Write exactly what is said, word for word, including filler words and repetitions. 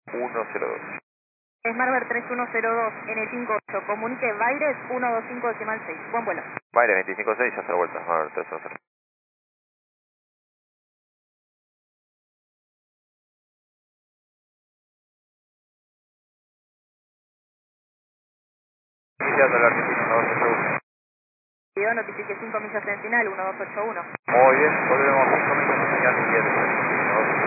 uno cero dos. Smartbird tres uno cero dos, N cinco ocho, comunique Baires uno dos cinco decimal seis. Buen vuelo. Baires veinticinco seis, ya se la vuelta. Smart tres uno cero. Iniciando el Argentina uno dos ocho uno. Video notifique cinco millas en final, uno dos ocho uno. Muy bien, volvemos cinco minutos en señal inmediata.